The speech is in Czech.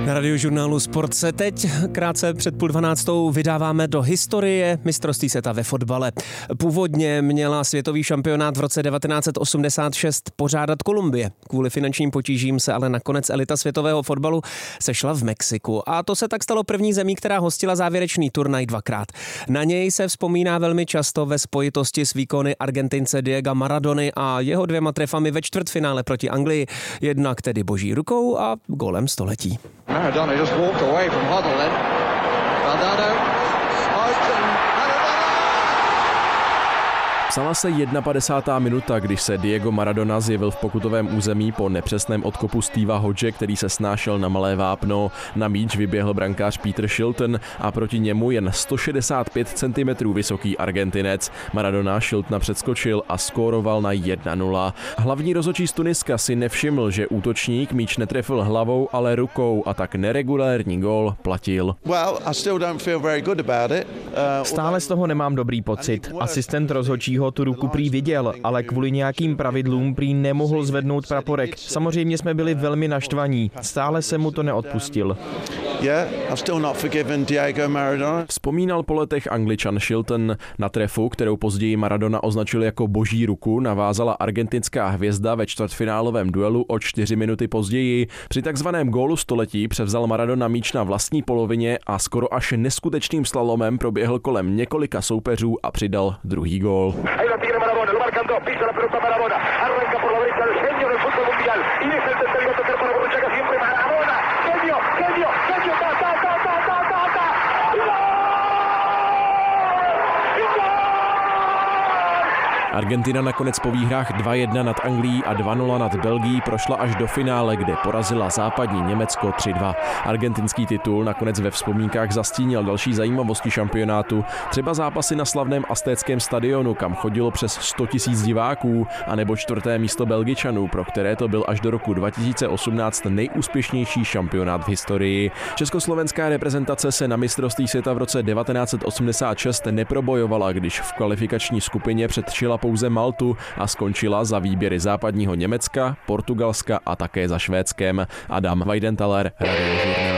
Na Radiožurnálu Sport se teď krátce před 11:30 vydáváme do historie mistrovství světa ve fotbale. Původně měla světový šampionát v roce 1986 pořádat Kolumbie. Kvůli finančním potížím se ale nakonec elita světového fotbalu sešla v Mexiku. A to se tak stalo první zemí, která hostila závěrečný turnaj dvakrát. Na něj se vzpomíná velmi často ve spojitosti s výkony Argentince Diega Maradony a jeho 2 trefami ve čtvrtfinále proti Anglii. Jednak tedy boží rukou a gólem století. Maradona just walked away from Huddle then. Valdano. Psala se 51. minuta, když se Diego Maradona zjevil v pokutovém území po nepřesném odkopu Steva Hodge, který se snášel na malé vápno. Na míč vyběhl brankář Peter Shilton a proti němu jen 165 cm vysoký Argentinec. Maradona Shiltona předskočil a skóroval na 1-0. Hlavní rozhodčí z Tuniska si nevšiml, že útočník míč netrefil hlavou, ale rukou a tak neregulérní gól platil. Stále z toho nemám dobrý pocit. Asistent rozhodčího tu ruku prý viděl, ale kvůli nějakým pravidlům prý nemohl zvednout praporek. Samozřejmě jsme byli velmi naštvaní. Stále se mu to neodpustil. Vzpomínal po letech Angličan Shilton. Na trefu, kterou později Maradona označil jako boží ruku, navázala argentinská hvězda ve čtvrtfinálovém duelu o 4 minuty později. Při takzvaném gólu století převzal Maradona míč na vlastní polovině a skoro až neskutečným slalomem proběhl kolem několika soupeřů a přidal druhý gól. Argentina nakonec po výhrách 2-1 nad Anglií a 2-0 nad Belgií prošla až do finále, kde porazila západní Německo 3-2. Argentinský titul nakonec ve vzpomínkách zastínil další zajímavosti šampionátu, třeba zápasy na slavném Aztéckém stadionu, kam chodilo přes 100 000 diváků, anebo 4. místo Belgičanů, pro které to byl až do roku 2018 nejúspěšnější šampionát v historii. Československá reprezentace se na mistrovství světa v roce 1986 neprobojovala, když v kvalifikační skupině předčila pouze Maltu a skončila za výběry západního Německa, Portugalska a také za Švédskem. Adam Weidenthaler, Radiožurnál.